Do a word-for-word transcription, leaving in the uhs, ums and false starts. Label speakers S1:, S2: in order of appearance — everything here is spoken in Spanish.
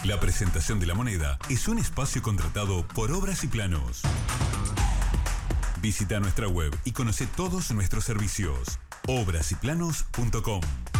S1: La presentación de la moneda es un espacio contratado por Obras y Planos. Visita nuestra web y conoce todos nuestros servicios. obras y planos punto com